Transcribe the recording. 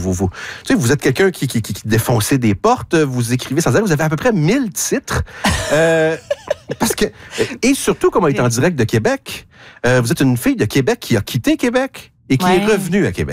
tu sais, vous êtes quelqu'un qui défonçait des portes, vous écrivez sans arrêt, vous avez à peu près 1000 titres. Parce que, et surtout, comme on est en direct de Québec, vous êtes une fille de Québec qui a quitté Québec et qui est revenue à Québec.